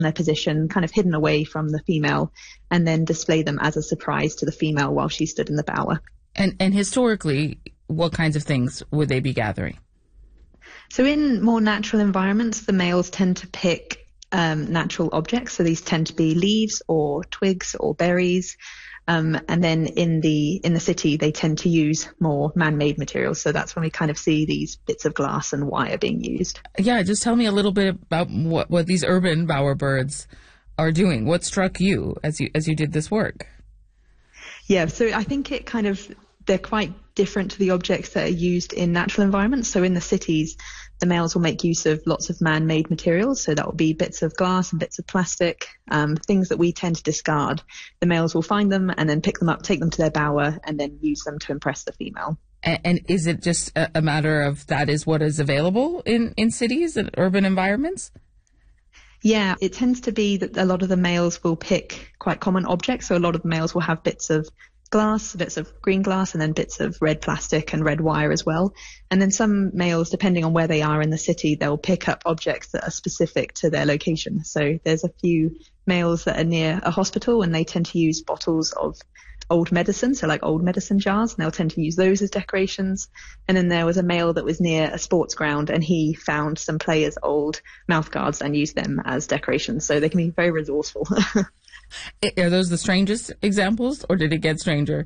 their position, kind of hidden away from the female, and then display them as a surprise to the female while she stood in the bower. And historically, what kinds of things would they be gathering? So in more natural environments, the males tend to pick natural objects. So these tend to be leaves or twigs or berries. And then in the city, they tend to use more man-made materials. So that's when we kind of see these bits of glass and wire being used. Yeah, just tell me a little bit about what these urban bowerbirds are doing. What struck you as you did this work? Yeah, so I think they're quite different to the objects that are used in natural environments. So in the cities, the males will make use of lots of man-made materials. So that will be bits of glass and bits of plastic, things that we tend to discard. The males will find them and then pick them up, take them to their bower, and then use them to impress the female. And is it just a matter of that is what is available in cities and urban environments? Yeah, it tends to be that a lot of the males will pick quite common objects. So a lot of the males will have bits of glass, bits of green glass, and then bits of red plastic and red wire as well. And then some males, depending on where they are in the city, they'll pick up objects that are specific to their location. So there's a few males that are near a hospital and they tend to use bottles of old medicine, so like old medicine jars, and they'll tend to use those as decorations. And then there was a male that was near a sports ground and he found some players' old mouth guards and used them as decorations. So they can be very resourceful. Are those the strangest examples, or did it get stranger?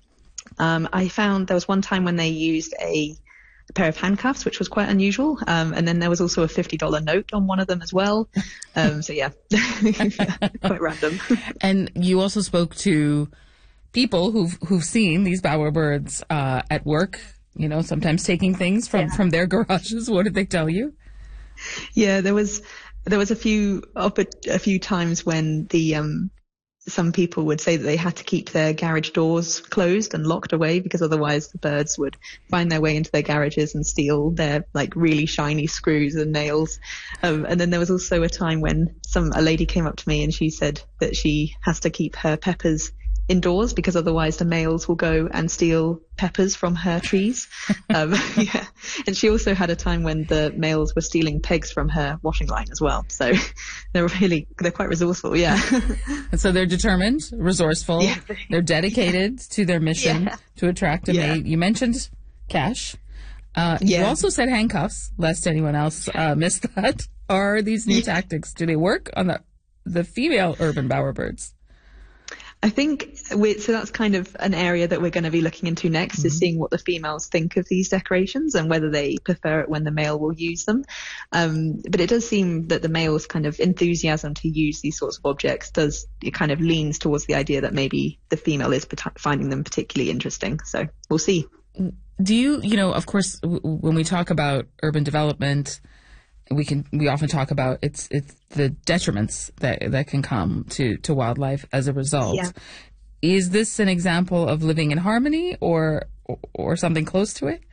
I found there was one time when they used a pair of handcuffs, which was quite unusual. And then there was also a $50 note on one of them as well. So yeah, quite random. And you also spoke to people who've seen these bowerbirds at work, sometimes taking things from their garages. What did they tell you? Yeah, there was a few times when some people would say that they had to keep their garage doors closed and locked away because otherwise the birds would find their way into their garages and steal their like really shiny screws and nails. And then there was also a time when a lady came up to me and she said that she has to keep her peppers indoors because otherwise the males will go and steal peppers from her trees. Yeah. And she also had a time when the males were stealing pegs from her washing line as well. So they're quite resourceful. Yeah. And so they're determined, resourceful. Yeah. They're dedicated to their mission to attract a mate. You mentioned cash. You also said handcuffs, lest anyone else miss that. Are these new tactics, do they work on the female urban bowerbirds? I think so that's kind of an area that we're going to be looking into next, is seeing what the females think of these decorations and whether they prefer it when the male will use them. But it does seem that the male's kind of enthusiasm to use these sorts of objects it kind of leans towards the idea that maybe the female is finding them particularly interesting. So we'll see. Do you, of course, when we talk about urban development, we often talk about it's the detriments that can come to wildlife as a result. Yeah. Is this an example of living in harmony or something close to it?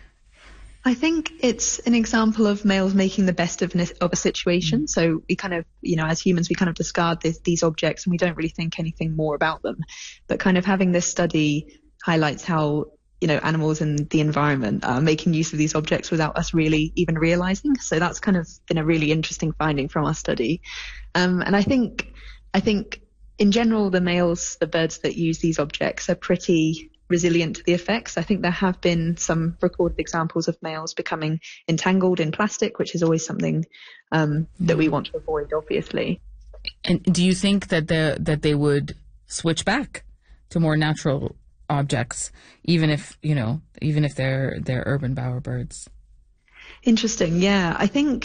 I think it's an example of males making the best of a situation. So we kind of, as humans, we kind of discard these objects and we don't really think anything more about them. But kind of having this study highlights how animals in the environment are making use of these objects without us really even realizing. So that's kind of been a really interesting finding from our study. And I think in general, the birds that use these objects are pretty resilient to the effects. I think there have been some recorded examples of males becoming entangled in plastic, which is always something that we want to avoid, obviously. And do you think that they would switch back to more natural objects, even if they're urban bowerbirds? Interesting. Yeah, I think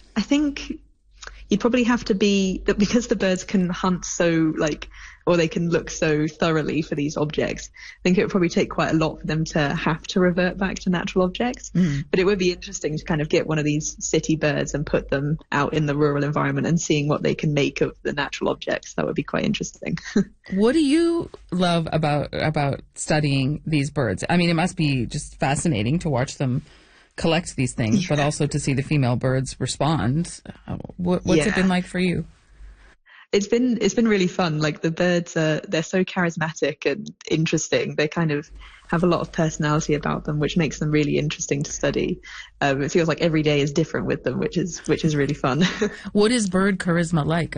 you'd probably have to be, because the birds can hunt or they can look so thoroughly for these objects. I think it would probably take quite a lot for them to have to revert back to natural objects. But it would be interesting to kind of get one of these city birds and put them out in the rural environment and seeing what they can make of the natural objects. That would be quite interesting. What do you love about studying these birds? I mean, it must be just fascinating to watch them collect these things, but also to see the female birds respond. What's it been like for you? It's been really fun. Like the birds they're so charismatic and interesting. They kind of have a lot of personality about them, which makes them really interesting to study. It feels like every day is different with them, which is really fun. What is bird charisma like?